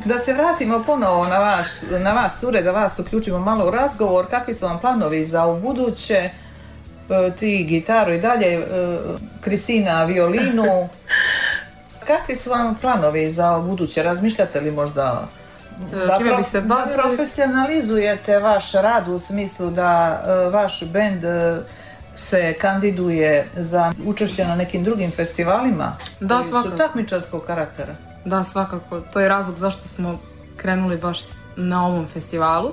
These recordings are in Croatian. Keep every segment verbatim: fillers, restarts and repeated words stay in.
Da se vratimo ponovo na, vaš, na vas, Sure, da vas uključimo malo u razgovor. Kakvi su vam planovi za ubuduće? Ti gitaru i dalje, Kristina violinu. Kakvi su vam planovi za ubuduće? Razmišljate li možda da, Čime pro, bih se bavila? Da profesionalizujete vaš rad u smislu da uh, vaš bend uh, se kandiduje za učešće na nekim drugim festivalima Da, koji svakako. su takmičarskog karaktera? Da, svakako. To je razlog zašto smo krenuli baš na ovom festivalu.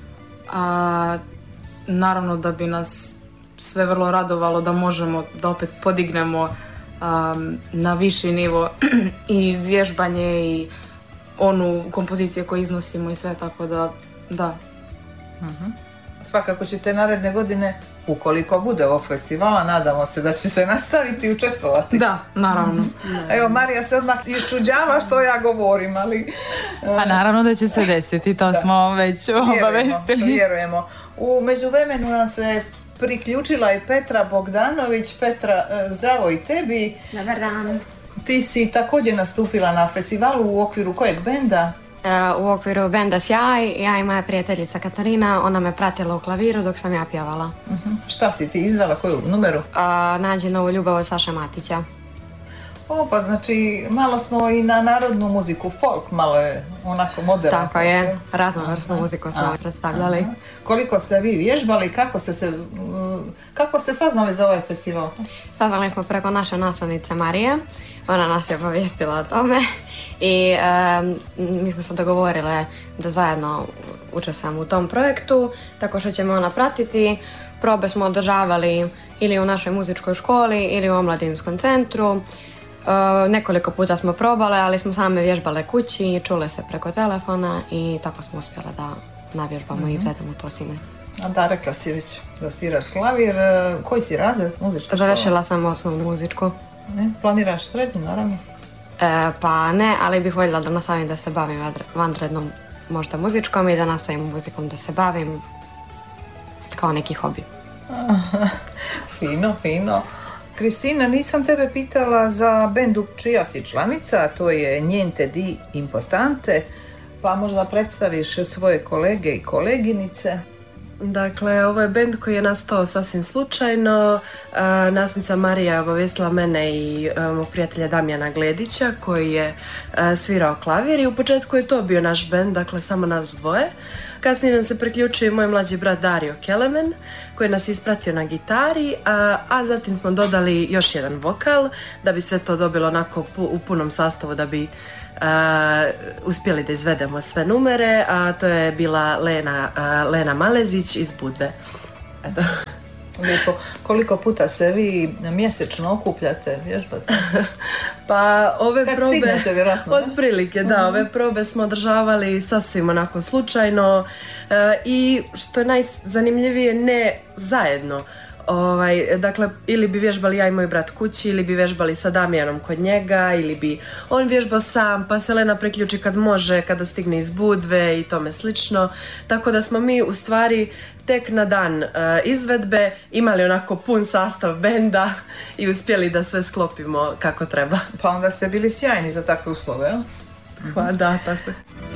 A, naravno da bi nas sve vrlo radovalo da možemo da opet podignemo um, na viši nivo i vježbanje i onu kompoziciju koju iznosimo i sve, tako da, da. Uh-huh. Svakako ćete naredne godine, ukoliko bude ovog festivala, nadamo se da će se nastaviti učestvovati. Da, naravno. Evo, Marija se odmah iščuđava što ja govorim, ali... Pa naravno da će se desiti, to da. Smo već obavestili. Vjerujemo. U međuvremenu nam se priključila i Petra Bogdanović. Petra, zdravo i tebi. Dobar dan. Ti si također nastupila na festivalu u okviru kojeg benda? U okviru benda Sjaj, ja i moja prijateljica Katarina, ona me pratila u klaviru dok sam ja pjevala. Uh-huh. Šta si ti izvela, koju numeru? A, nađi novu ljubav od Saše Matića. O, pa znači malo smo i na narodnu muziku, folk, malo je onako moderno. Tako je, raznovrsnu muziku smo aha, predstavljali. Aha. Koliko ste vi vježbali, kako ste, se, kako ste saznali za ovaj festival? Saznali smo preko naše nastavnice Marije, ona nas je obavijestila o tome i um, mi smo se dogovorile da zajedno učestvujemo u tom projektu, tako što ćemo ona pratiti. Probe smo održavali ili u našoj muzičkoj školi ili u omladinskom centru. Uh, nekoliko puta smo probale, ali smo same vježbale kući i čule se preko telefona i tako smo uspjele da navježbamo mm-hmm. i izvedemo to sine. A da, rekla si već da sviraš klavir. Koji si razred muzička škola? Završila sam osnovnu muzičku. Ne? Planiraš srednju, naravno? E, pa ne, ali bih voljela da nastavim da se bavim vanrednom možda muzičkom i da nastavim muzikom da se bavim kao neki hobi. Fino, fino. Kristina, nisam tebe pitala za bendu čija si članica, to je Niente di Importante, pa možda predstaviš svoje kolege i koleginice. Dakle, ovo je bend koji je nastao sasvim slučajno. E, Nasnica Marija je obavijestila mene i e, mog prijatelja Damjana Gledića koji je e, svirao klavir i u početku je to bio naš bend, dakle samo nas dvoje. Kasnije nam se priključio i moj mlađi brat Dario Kelemen koji nas ispratio na gitari, a, a zatim smo dodali još jedan vokal da bi sve to dobilo onako pu, u punom sastavu da bi Uh, uspjeli da izvedemo sve numere, a to je bila Lena, uh, Lena Malezić iz Budve. Eto. Lijepo. Koliko puta se vi mjesečno okupljate, vježbate? Pa ove kad probe, stignete, vjerojatno, otprilike, da, ove probe smo održavali sasvim onako slučajno uh, i što je najzanimljivije, ne zajedno. Ovaj, dakle, ili bi vježbali ja i moj brat kući, ili bi vježbali sa Damijanom kod njega, ili bi on vježbao sam, pa se Lena priključi kad može, kada stigne iz Budve i tome slično. Tako da smo mi u stvari tek na dan uh, izvedbe imali onako pun sastav benda i uspjeli da sve sklopimo kako treba. Pa onda ste bili sjajni za takve uslove, jel? Pa da, tako je.